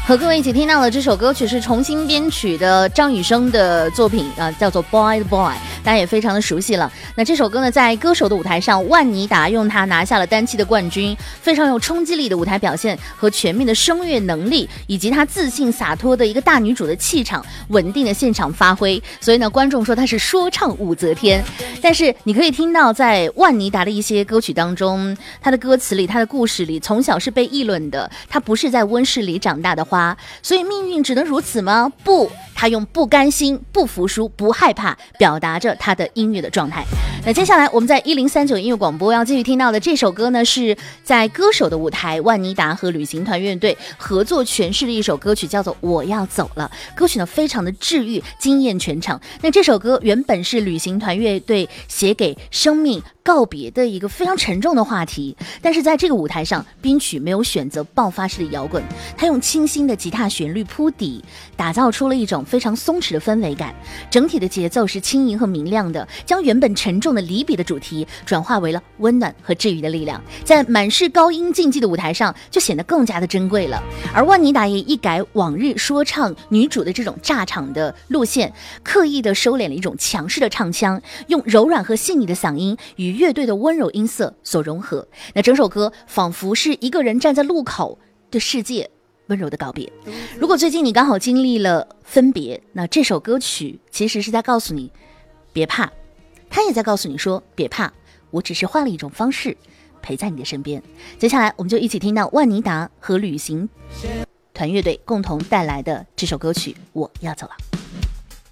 和各位一起听到的这首歌曲是重新编曲的张雨生的作品叫做 Boy the Boy， 大家也非常的熟悉了。那这首歌呢，在歌手的舞台上，万妮达用它拿下了单期的冠军，非常有冲击力的舞台表现和全面的声乐能力，以及她自信洒脱的一个大女主的气场，稳定的现场发挥，所以呢，观众说她是说唱武则天。但是你可以听到，在万妮达的一些歌曲当中，她的歌词里，她的故事里，从小是被议论的，她不是在温室里长大的花，所以命运只能如此吗？不，他用不甘心、不服输、不害怕表达着他的音乐的状态。那接下来我们在1039音乐广播要继续听到的这首歌呢，是在歌手的舞台，万妮达和旅行团乐队合作诠释的一首歌曲，叫做《我要走了》。歌曲呢非常的治愈，惊艳全场。那这首歌原本是旅行团乐队写给生命告别的一个非常沉重的话题，但是在这个舞台上，编曲没有选择爆发式的摇滚，他用清新的吉他旋律铺底，打造出了一种非常松弛的氛围感。整体的节奏是轻盈和明亮的，将原本沉重的离别的主题转化为了温暖和治愈的力量，在满是高音竞技的舞台上就显得更加的珍贵了。而万妮达也一改往日说唱女主的这种炸场的路线，刻意的收敛了一种强势的唱腔，用柔软和细腻的嗓音与乐队的温柔音色所融合。那整首歌仿佛是一个人站在路口对世界温柔的告别。如果最近你刚好经历了分别，那这首歌曲其实是在告诉你别怕，他也在告诉你说别怕，我只是换了一种方式陪在你的身边。接下来我们就一起听到万妮达和旅行团乐队共同带来的这首歌曲《我要走了》。